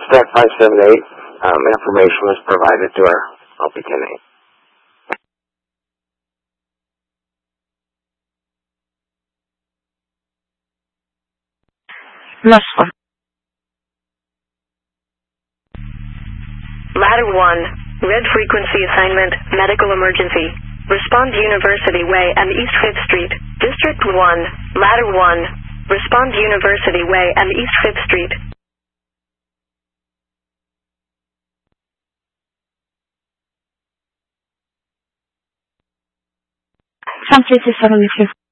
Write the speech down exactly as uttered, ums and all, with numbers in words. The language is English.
Stack five seven eight, um, information was provided to our L P ten eight. Last one. Ladder one, red frequency assignment, medical emergency. Respond University Way and East fifth Street. District one, Ladder one, respond University Way and East fifth Street. Some three two seven with you.